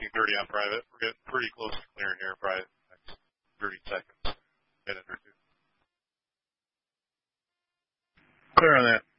1930 on private. We're getting pretty close to clearing here, probably next 30 seconds, minute or two. Clear on that.